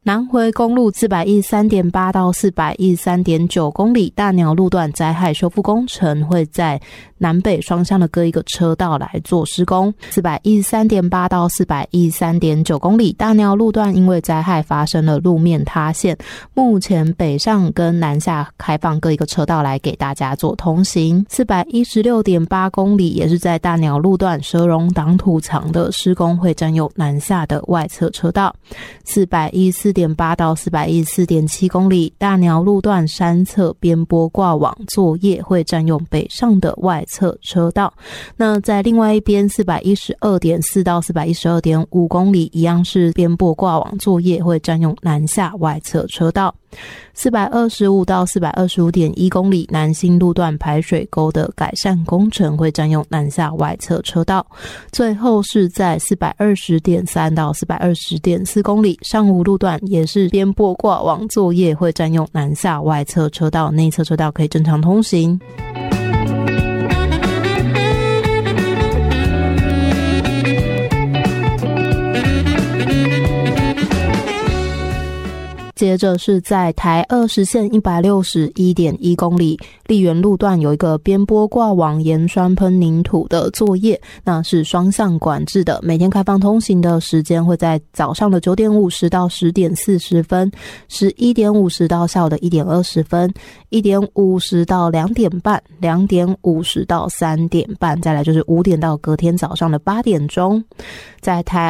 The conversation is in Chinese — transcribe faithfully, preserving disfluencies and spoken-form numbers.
南回公路四百一十三点八到四百一十三点九公里大鸟路段灾害修复工程会在南北双向的各一个车道来做施工。四百一十三点八到四百一十三点九公里大鸟路段因为灾害发生了路面塌陷，目前北上跟南下开放各一个车道来给大家做通行。四百一十六点八公里也是在大鸟路段蛇荣挡土墙的施工会占用南下的外侧车道。四百一十四点八到四百一十四点七公里大鸟路段山侧边坡挂网作业会占用北上的外侧车道。那在另外一边四百一十二点四到四百一十二点五公里一样是边坡挂网作业会占用南下外侧车道。四百二十五到四百二十五点一公里南新路段排水沟的改善工程会占用南下外侧车道。最后是在四百二十点三到四百二十点四公里上武路段也是边坡挂网作业会占用南下外侧车道，内侧车道可以正常通行。接着是在台二十线一百六十一点一公里丽园路段有一个边坡挂网盐酸喷凝土的作业，那是双向管制的，每天开放通行的时间会在早上的九点五十到十点四十分，十一点五十到下午的一点二十分，一点五十到两点半，两点五十到三点半，再来就是五点到隔天早上的八点钟。在台